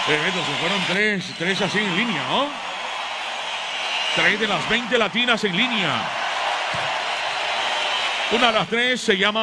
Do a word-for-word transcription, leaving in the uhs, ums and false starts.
Eh, entonces fueron tres, tres así en línea, ¿no? Tres de las veinte latinas en línea. Una de las tres se llama